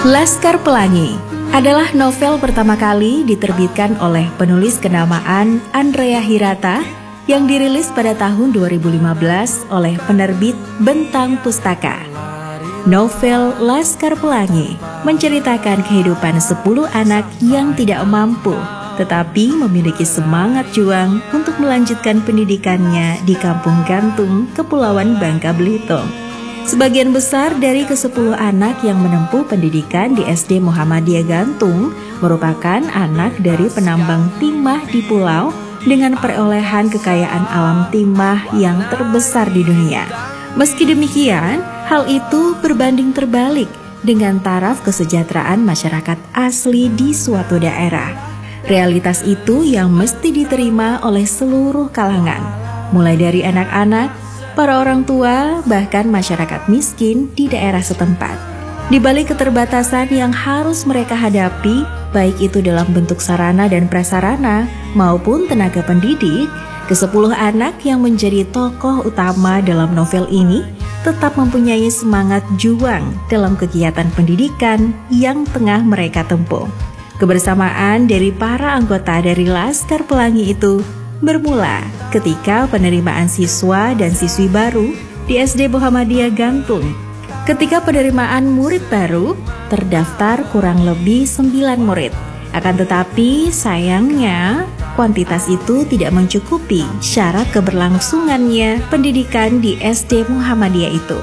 Laskar Pelangi adalah novel pertama kali diterbitkan oleh penulis kenamaan Andrea Hirata yang dirilis pada tahun 2015 oleh penerbit Bentang Pustaka. Novel Laskar Pelangi menceritakan kehidupan 10 anak yang tidak mampu tetapi memiliki semangat juang untuk melanjutkan pendidikannya di Kampung Gantung, Kepulauan Bangka Belitung. Sebagian besar dari ke-10 anak yang menempuh pendidikan di SD Muhammadiyah Gantung merupakan anak dari penambang timah di pulau dengan perolehan kekayaan alam timah yang terbesar di dunia. Meski demikian, hal itu berbanding terbalik dengan taraf kesejahteraan masyarakat asli di suatu daerah. Realitas itu yang mesti diterima oleh seluruh kalangan, mulai dari anak-anak, para orang tua, bahkan masyarakat miskin di daerah setempat. Di balik keterbatasan yang harus mereka hadapi, baik itu dalam bentuk sarana dan prasarana maupun tenaga pendidik, ke-10 anak yang menjadi tokoh utama dalam novel ini tetap mempunyai semangat juang dalam kegiatan pendidikan yang tengah mereka tempuh. Kebersamaan dari para anggota dari Laskar Pelangi itu bermula ketika penerimaan siswa dan siswi baru di SD Muhammadiyah Gantung. Ketika penerimaan murid baru, terdaftar kurang lebih 9 murid. Akan tetapi sayangnya, kuantitas itu tidak mencukupi syarat keberlangsungannya pendidikan di SD Muhammadiyah itu.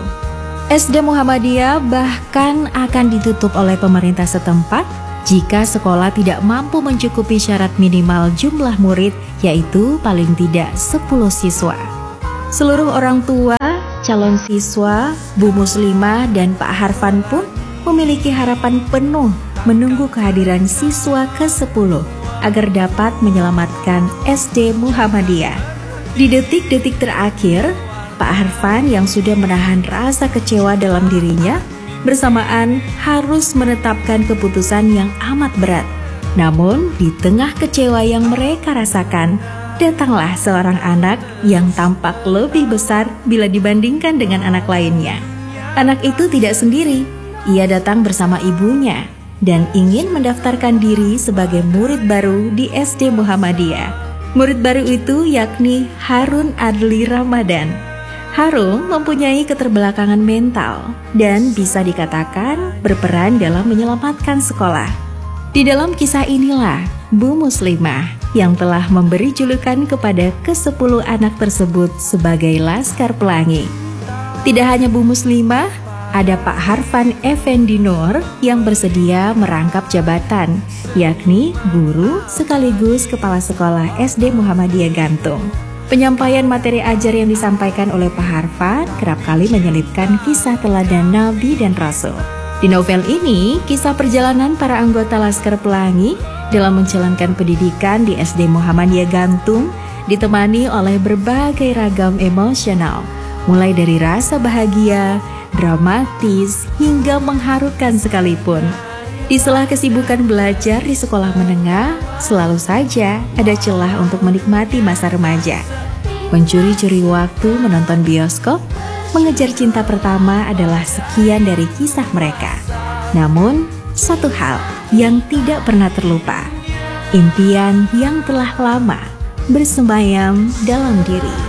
SD Muhammadiyah bahkan akan ditutup oleh pemerintah setempat jika sekolah tidak mampu mencukupi syarat minimal jumlah murid, yaitu paling tidak 10 siswa. Seluruh orang tua, calon siswa, Bu Muslimah dan Pak Harfan pun memiliki harapan penuh menunggu kehadiran siswa ke-10 agar dapat menyelamatkan SD Muhammadiyah. Di detik-detik terakhir, Pak Harfan yang sudah menahan rasa kecewa dalam dirinya bersamaan harus menetapkan keputusan yang amat berat. Namun di tengah kecewa yang mereka rasakan, datanglah seorang anak yang tampak lebih besar bila dibandingkan dengan anak lainnya. Anak itu tidak sendiri, ia datang bersama ibunya dan ingin mendaftarkan diri sebagai murid baru di SD Muhammadiyah. Murid baru itu yakni Harun Adli Ramadan. Harun mempunyai keterbelakangan mental dan bisa dikatakan berperan dalam menyelamatkan sekolah. Di dalam kisah inilah Bu Muslimah yang telah memberi julukan kepada ke-10 anak tersebut sebagai Laskar Pelangi. Tidak hanya Bu Muslimah, ada Pak Harfan Effendi Nur yang bersedia merangkap jabatan, yakni guru sekaligus kepala sekolah SD Muhammadiyah Gantung. Penyampaian materi ajar yang disampaikan oleh Pak Harfan kerap kali menyelipkan kisah teladan Nabi dan Rasul. Di novel ini, kisah perjalanan para anggota Laskar Pelangi dalam menjalankan pendidikan di SD Muhammadiyah Gantung ditemani oleh berbagai ragam emosional, mulai dari rasa bahagia, dramatis, hingga mengharukan sekalipun. Di sela kesibukan belajar di sekolah menengah, selalu saja ada celah untuk menikmati masa remaja. Mencuri-curi waktu menonton bioskop, mengejar cinta pertama adalah sekian dari kisah mereka. Namun, satu hal yang tidak pernah terlupa, impian yang telah lama bersemayam dalam diri.